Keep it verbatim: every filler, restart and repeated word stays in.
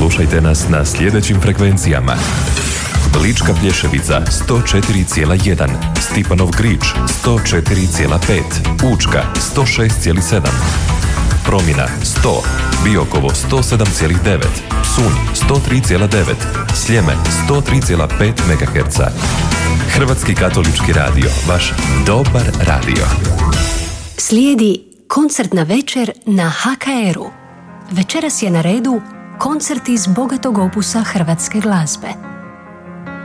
Slušajte nas na sljedećim frekvencijama: Lička Plješevica sto četiri zarez jedan, Stipanov Grič sto četiri zarez pet, Učka sto šest zarez sedam, Promina sto, Biokovo sto sedam zarez devet, Psunj sto tri zarez devet, Sljeme sto tri zarez pet megaherca. Hrvatski katolički radio, vaš dobar radio. Slijedi koncertna večer na ha ka eru. Večeras je na redu koncert iz bogatog opusa hrvatske glazbe.